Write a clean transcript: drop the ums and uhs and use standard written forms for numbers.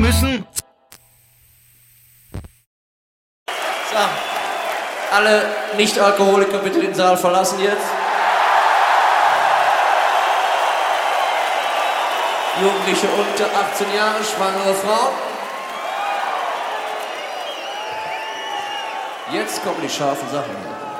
müssen. So, alle Nicht-Alkoholiker bitte den Saal verlassen jetzt. Jugendliche unter 18 Jahre, schwangere Frau. Jetzt kommen die scharfen Sachen hier.